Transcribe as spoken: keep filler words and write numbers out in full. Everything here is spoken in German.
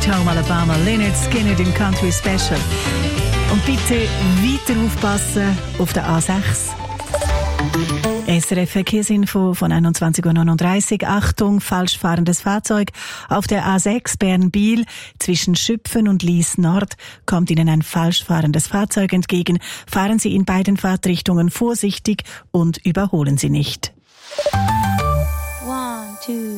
Sweet Home Alabama, Lynyrd Skynyrd im Country Special. Und bitte weiter aufpassen auf der A sechs. S R F Verkehrsinfo von einundzwanzig Uhr neununddreißig. Achtung, falsch fahrendes Fahrzeug. Auf der A sechs Bern-Biel zwischen Schüpfen und Lies Nord kommt Ihnen ein falsch fahrendes Fahrzeug entgegen. Fahren Sie in beiden Fahrtrichtungen vorsichtig und überholen Sie nicht. One, two.